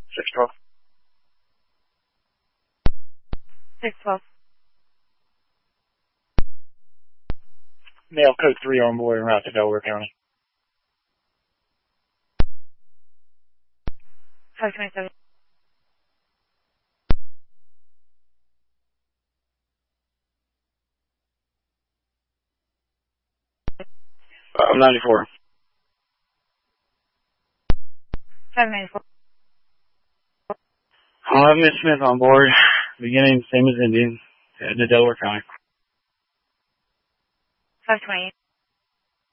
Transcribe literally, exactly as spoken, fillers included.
six twelve. six twelve. Mail code three on board and route to Delaware County. five twenty-seven. Uh, ninety-four. five ninety-four. I'll have Miss Smith on board, beginning same as Indian, heading to Delaware County. five twenty-eight.